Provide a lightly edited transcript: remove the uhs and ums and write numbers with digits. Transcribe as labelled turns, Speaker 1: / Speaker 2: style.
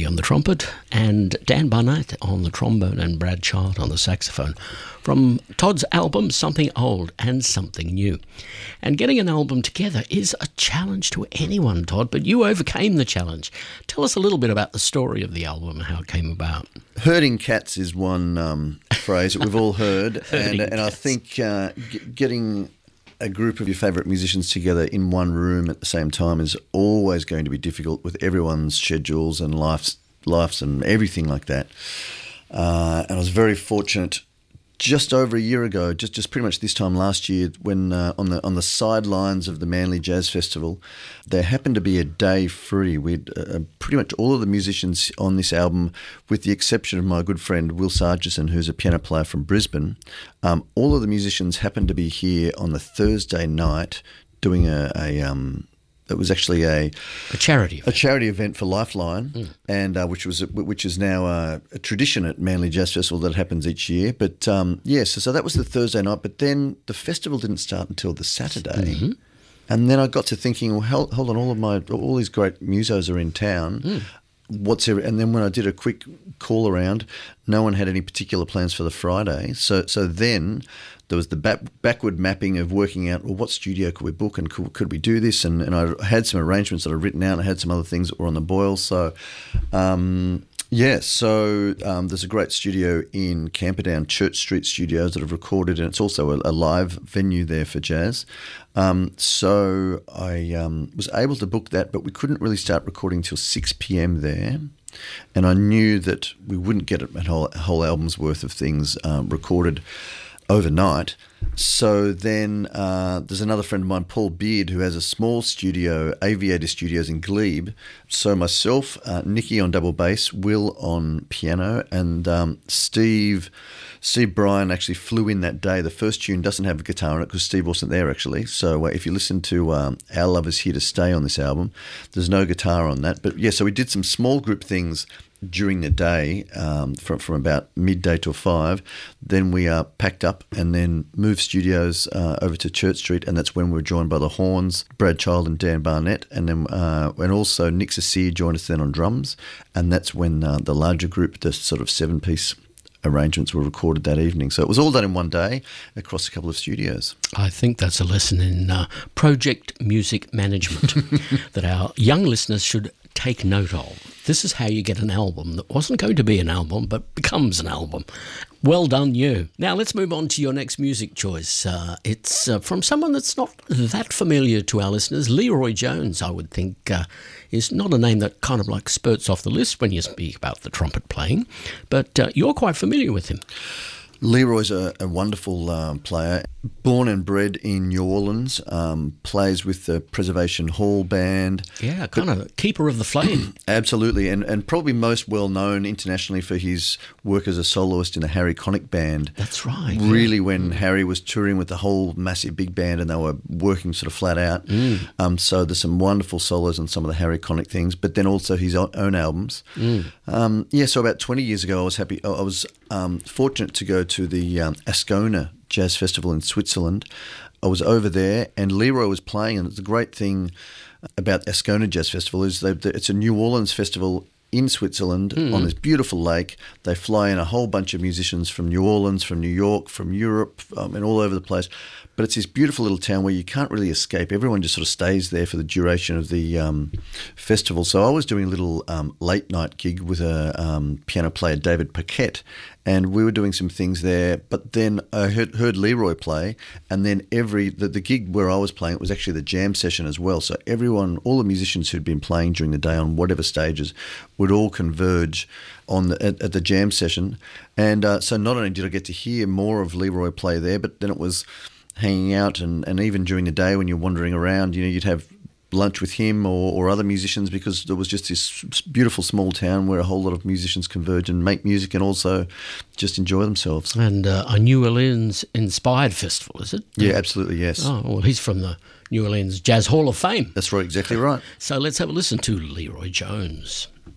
Speaker 1: Hardy on the trumpet and Dan Barnett on the trombone and Brad Child on the saxophone from Todd's album Something Old and Something New. And getting an album together is a challenge to anyone, Todd, but you overcame the challenge. Tell us a little bit about the story of the album and how it came about.
Speaker 2: Herding cats is one phrase that we've all heard, and I think getting a group of your favourite musicians together in one room at the same time is always going to be difficult with everyone's schedules and lives and everything like that. And I was very fortunate just over a year ago, just pretty much this time last year, when on the sidelines of the Manly Jazz Festival, there happened to be a day free. We'd pretty much all of the musicians on this album, with the exception of my good friend Will Sargison, who's a piano player from Brisbane, all of the musicians happened to be here on the Thursday night doing it was actually a charity event for Lifeline, and which is now a tradition at Manly Jazz Festival that happens each year. But so that was the Thursday night. But then the festival didn't start until the Saturday, and then I got to thinking, well, hold on, all these great musos are in town. And then when I did a quick call around, no one had any particular plans for the Friday. So then there was the backward mapping of working out, well, what studio could we book and could we do this? And I had some arrangements that I'd written out. And I had some other things that were on the boil. So, there's a great studio in Camperdown, Church Street Studios, that have recorded, and it's also a live venue there for jazz. So I was able to book that, but we couldn't really start recording till 6 p.m. there. And I knew that we wouldn't get a whole album's worth of things recorded overnight. So then there's another friend of mine, Paul Beard, who has a small studio, Aviator Studios in Glebe. So myself, Nicky on double bass, Will on piano, and Steve Bryan actually flew in that day. The first tune doesn't have a guitar on it because Steve wasn't there, actually. So if you listen to Our Love Is Here to Stay on this album, there's no guitar on that. But yeah, so we did some small group things during the day, from about midday till 5. Then we packed up and then moved studios over to Church Street, and that's when we were joined by the Horns, Brad Child and Dan Barnett, and then and also Nick Cecere joined us then on drums, and that's when the larger group, the sort of 7-piece arrangements, were recorded that evening. So it was all done in one day across a couple of studios.
Speaker 1: I think that's a lesson in project music management that our young listeners should take note of. This is how you get an album that wasn't going to be an album but becomes an album. Well done, you. Now let's move on to your next music choice. It's from someone that's not that familiar to our listeners. Leroy Jones, I would think, is not a name that kind of like spurts off the list when you speak about the trumpet playing, but you're quite familiar with him.
Speaker 2: Leroy's a wonderful player, born and bred in New Orleans, plays with the Preservation Hall Band.
Speaker 1: Yeah, kind of keeper of the flame.
Speaker 2: Absolutely, and probably most well known internationally for his work as a soloist in the Harry Connick Band.
Speaker 1: That's right.
Speaker 2: Really, when Harry was touring with the whole massive big band and they were working sort of flat out. So there's some wonderful solos on some of the Harry Connick things, but then also his own albums. So about 20 years ago, I was fortunate to go to the Ascona Jazz Festival in Switzerland. I was over there and Leroy was playing, and the great thing about Ascona Jazz Festival is it's a New Orleans festival in Switzerland on this beautiful lake. They fly in a whole bunch of musicians from New Orleans, from New York, from Europe, and all over the place. But it's this beautiful little town where you can't really escape. Everyone just sort of stays there for the duration of the festival. So I was doing a little late night gig with a piano player, David Paquette, and we were doing some things there. But then I heard Leroy play, and then the gig where I was playing, it was actually the jam session as well. So all the musicians who'd been playing during the day on whatever stages would all converge at the jam session. And so not only did I get to hear more of Leroy play there, but then it was hanging out, and even during the day when you're wandering around, you'd have lunch with him or other musicians, because there was just this beautiful small town where a whole lot of musicians converge and make music and also just enjoy themselves.
Speaker 1: And a New Orleans-inspired festival, is it?
Speaker 2: Yeah, absolutely, yes.
Speaker 1: Oh, well, he's from the New Orleans Jazz Hall of Fame.
Speaker 2: That's right, exactly right.
Speaker 1: So let's have a listen to Leroy Jones.